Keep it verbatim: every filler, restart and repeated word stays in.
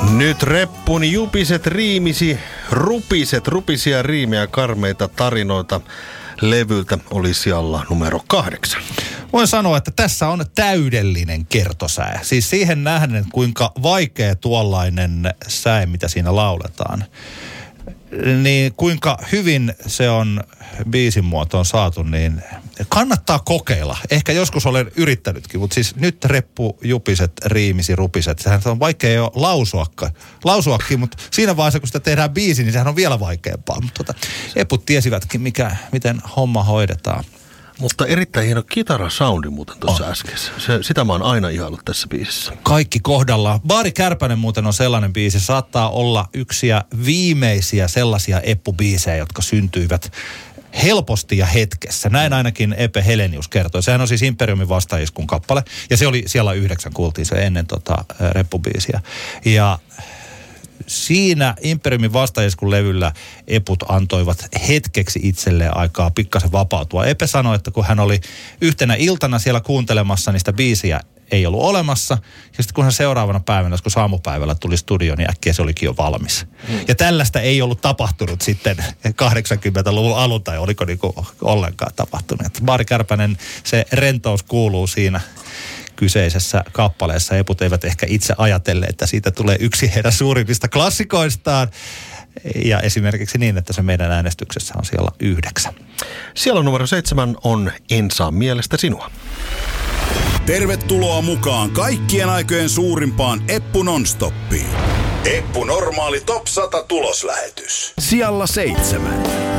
Nyt reppun jupiset riimisi, rupiset, rupisia riimejä, karmeita tarinoita levyltä oli sijalla numero kahdeksan. Voin sanoa, että tässä on täydellinen kertosää. Siis siihen nähden, kuinka vaikea tuollainen säe, mitä siinä lauletaan, niin kuinka hyvin se on biisin muotoon saatu, niin kannattaa kokeilla. Ehkä joskus olen yrittänytkin, mutta siis nyt reppu, jupiset, riimisi, rupiset. Sehän on vaikea jo lausuakka, lausuakin, mutta siinä vaiheessa, kun sitä tehdään biisi, niin sehän on vielä vaikeampaa. Mutta tota, eput tiesivätkin, mikä, miten homma hoidetaan. Mutta erittäin hieno kitarasoundi muuten tuossa äskeisessä. Se, sitä mä oon aina ihaillut tässä biisissä. Kaikki kohdalla. Baari Kärpänen muuten on sellainen biisi. Saattaa olla yksiä viimeisiä sellaisia eppubiisejä, jotka syntyivät helposti ja hetkessä. Näin ainakin Epe Helenius kertoi. Sehän on siis Imperiumin vastaiskun kappale. Ja se oli siellä yhdeksän, kuultiin se ennen tota, reppubiisiä. Ja siinä Imperiumin vastaiskun levyllä eput antoivat hetkeksi itselleen aikaa pikkasen vapautua. Epe sanoi, että kun hän oli yhtenä iltana siellä kuuntelemassa, niin sitä biisiä ei ollut olemassa. Ja sitten kun hän seuraavana päivänä, kun aamupäivällä tuli studio, niin äkkiä se olikin jo valmis. Hmm. Ja tällaista ei ollut tapahtunut sitten kahdeksankymmentäluvun alun, tai oliko niinku ollenkaan tapahtunut. Baari Kärpänen, se rentous kuuluu siinä kyseisessä kappaleessa. Eput eivät ehkä itse ajatelle, että siitä tulee yksi heidän suurimmista klassikoistaan. Ja esimerkiksi niin, että se meidän äänestyksessä on siellä yhdeksän. Siellä numero seitsemän on En saa mielestä sinua. Tervetuloa mukaan kaikkien aikojen suurimpaan Eppu Nonstoppiin. Eppu Normaali Top sata tuloslähetys. Sijalla seitsemän.